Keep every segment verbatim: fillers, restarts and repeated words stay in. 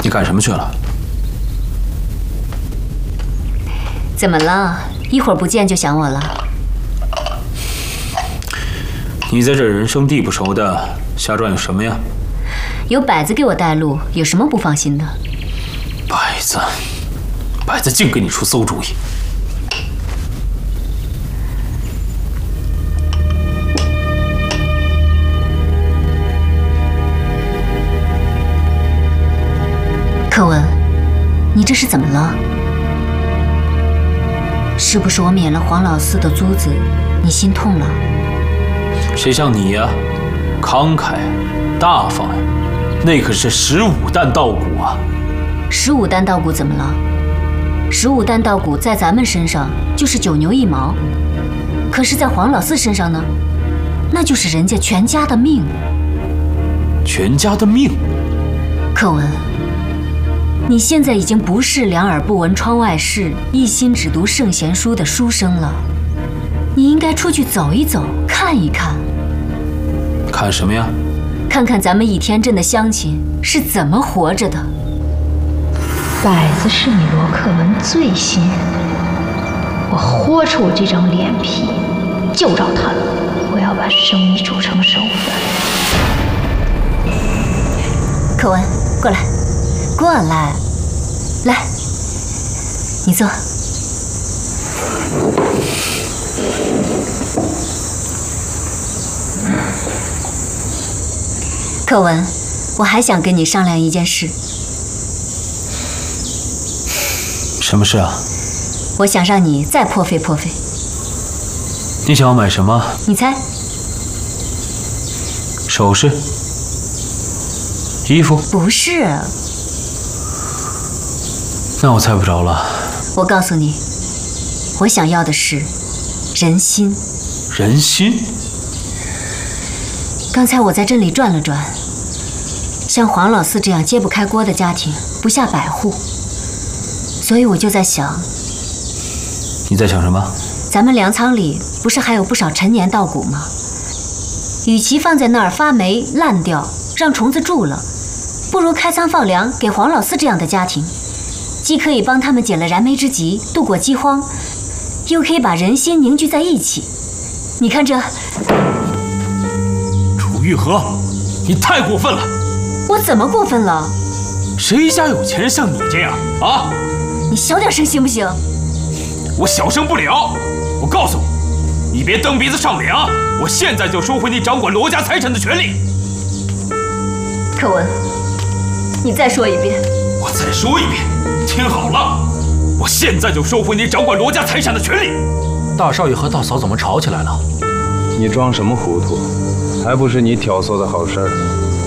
你干什么去了？ 怎么了？一会儿不见就想我了？ 你在这人生地不熟的，下庄有什么呀？ 有摆子给我带路，有什么不放心的？ 摆子，摆子净给你出馊主意。 柯文，你这是怎么了？是不是我免了黄老四的租子，你心痛了？ 谁像你呀，慷慨大方呀，那可是十五担稻谷啊！ 十五担稻谷怎么了？十五担稻谷在咱们身上就是九牛一毛，可是，在黄老四身上呢，那就是人家全家的命。 全家的命？ 柯文。你现在已经不是两耳不闻窗外事，一心只读圣贤书的书生了，你应该出去走一走，看一看。 看什么呀？ 看看咱们倚天镇的乡亲是怎么活着的。 摆子是你罗克文最信任的人，我豁出我这张脸皮，就找他了。我要把生米煮成熟饭。 柯文，过来。过来，来，你坐。柯文，我还想跟你商量一件事。 什么事啊？ 我想让你再破费破费。 你想要买什么？ 你猜。 首饰？衣服？ 不是。 那我猜不着了。 我告诉你，我想要的是人心。 人心？ 刚才我在镇里转了转，像黄老四这样揭不开锅的家庭不下百户，所以我就在想。 你在想什么？ 咱们粮仓里不是还有不少陈年稻谷吗？与其放在那儿发霉烂掉，让虫子蛀了，不如开仓放粮给黄老四这样的家庭。既可以帮他们解了燃眉之急，度过饥荒，又可以把人心凝聚在一起。你看这， 楚玉和，你太过分了！ 我怎么过分了？ 谁家有钱人像你这样啊？ 你小点声行不行？ 我小声不了。我告诉你，你别蹬鼻子上梁！我现在就收回你掌管罗家财产的权利。 柯文，你再说一遍。 我再说一遍。听好了，我现在就收回你掌管罗家财产的权利。 大少爷和大嫂怎么吵起来了？ 你装什么糊涂？还不是你挑唆的好事儿。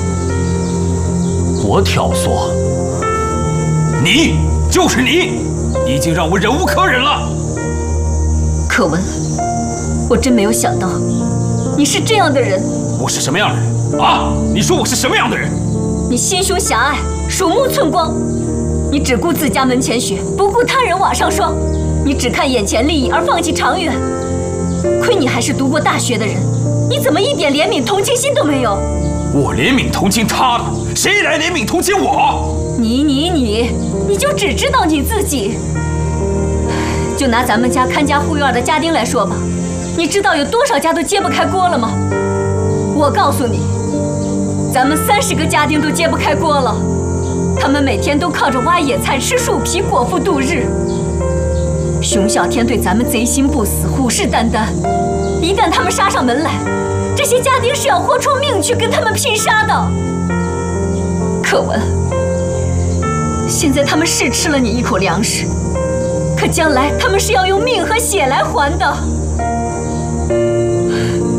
我挑唆？你就是你，你已经让我忍无可忍了。 柯文，我真没有想到你是这样的人。 我是什么样的人啊？你说我是什么样的人？ 你心胸狭隘，鼠目寸光。你只顾自家门前雪，不顾他人瓦上霜。你只看眼前利益而放弃长远。亏你还是读过大学的人，你怎么一点怜悯同情心都没有？ 我怜悯同情他呢？谁来怜悯同情我？ 你你你，你就只知道你自己。就拿咱们家看家护院的家丁来说吧，你知道有多少家都揭不开锅了吗？我告诉你，咱们三十个家丁都揭不开锅了。他们每天都靠着挖野菜、吃树皮果腹度日。熊啸天对咱们贼心不死，虎视眈眈。一旦他们杀上门来，这些家丁是要豁出命去跟他们拼杀的。柯文，现在他们是吃了你一口粮食，可将来他们是要用命和血来还的。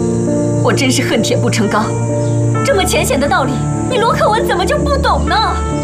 我真是恨铁不成钢，这么浅显的道理，你罗克文怎么就不懂呢？